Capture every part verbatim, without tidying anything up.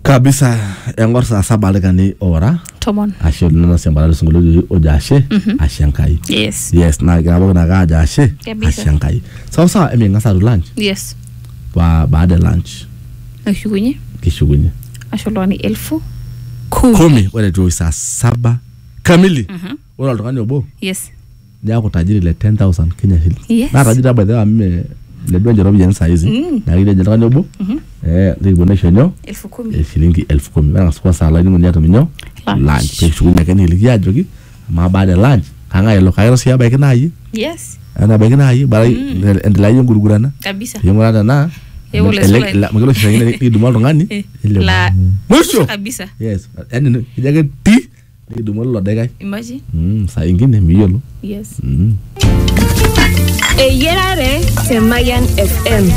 Kabisa engor saa saba lekani ora. Tomon. Ashe nana sembala sungulu ojashe ashankai. Yes. Yes na gabo na ga ajashe ashankai. Sawa sawa emi ngasa lunch. Yes. Ba baada lunch. Ashugunye. Kishugunye. Asholoni elfu kumi. Kumi wale tu saa saba kamili. Mhm. Wala tukani obo. Yes. Ndia kutajiri le ten thousand Kenya shillings. Yes. Na tajiri ba the ame le donje robi yensa hizi. Na ile tukani obo. Mhm. Eh libonesho nyo elfu kumi. Shilingi elfu kumi. Bana sikuwa sala ni mnyata minyo. Lunch. Kishugunye kani likia jogi. Ma baada lunch. Kanga yelo kairo siya ba kina yi. Yes. Ana ba kina yi bara endela yung gurugurana. Kabisa. Yongurana na. Eule sule. La magalo shinga ni dumal ngani. La. Mwisho. Kabisa. Yes. Yani kijage ti ni dumal lo degai. Imagine. Mm, saa ingine miyolo. Yes. Mm. Eyerare Mayan F M.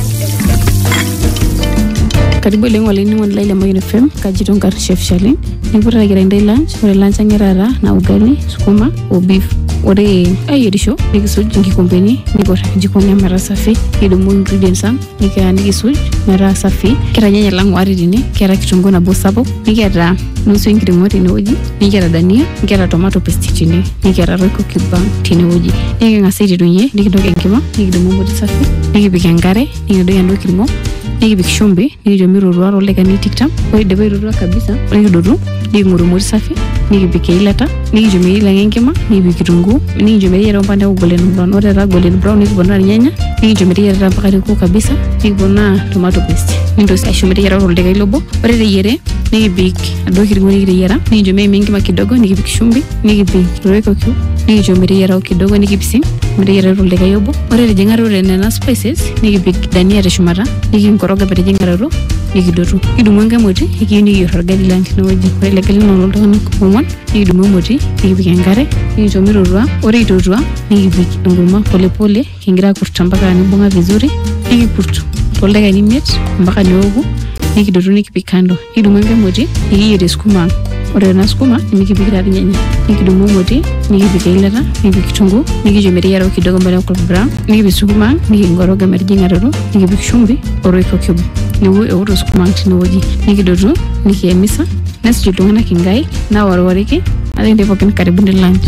Karibu lengo lini mwana laila Mayan F M kajitonga chef Shalin. Nipura gira ndai lunch, ore lunch ngirara na ugali, sukuma, o beef. Ore ayerisho nikisuj ngikombeni niko jikoni mara safi kidumu ingredients am nika nikisuj mara safi kera nyanya langu ari dine kera kitunguu na bosabo nikera nusu ingredient tine oji nikera dania nikera tomato paste tine nikera roiko kiba tine oji nika ngasiri dunye nikidoge nkima nikidumu mbodi safi nikipika ngare nikidoge ndo kirimo nikipika shumbi nikijomiru ruaro leka ni tiktam oi debe ruaro kabisa nikidodu nikinguru mbodi safi nikipika ilata nikijomiri la nkima nikipika kitunguu nikijomiri ya rompande au golden brown ore ra golden brown nikibona nyanya nikijomiri ya rapakari ko kabisa nikibona tomato paste ndo ashomiri ya roho leka ilobo ore de yere nikipika ado kirimo nikiyera nikijomiri mengima kidogo nikipika shumbi nikipika roiko cube nikijomiri ya roho kidogo nikipisi miri ya roho leka yobo ore de jengaro re na spices nikipika dania ya shumara nikinkoroga pere jengaro nikidotu idumwanga moti ikini yorgali lunch noji ore leka lino ndo komon nikidumu moti nikipika ngare nikijomiri ruwa ore itotwa nikipika nguma pole pole kingira kurtambaka nibonga vizuri nikipurtu toleka ni met mpaka niogu nikidotu nikipika kando idumwanga moti nikiyere sukuma ore na sukuma nikipika nyanya nikidumu moti nikipika ilata nikipika kitunguu nikijomiri yaro kidogo mbele kwa brown nikipika sukuma nikingoroga marjinga roro nikipika shumbi oroiko cube niwe euro sukuma tinoji nikidotu nikiemisa nasijulungana kingai na warwariki adende pokin karibu ndi lunch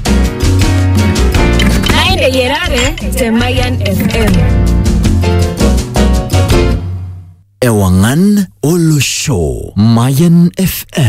Eyerare Mayan F M. Ewangan Olo Show Mayan F M.